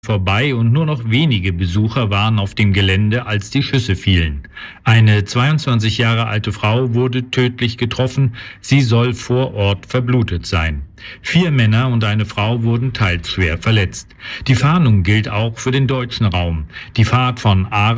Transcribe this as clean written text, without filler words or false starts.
vorbei und nur noch wenige Besucher waren auf dem Gelände, als die Schüsse fielen. Eine 22 Jahre alte Frau wurde tödlich getroffen. Sie soll vor Ort verblutet sein. 4 Männer und eine Frau wurden teils schwer verletzt. Die Fahndung gilt auch für den deutschen Raum. Die Fahrt von Aarau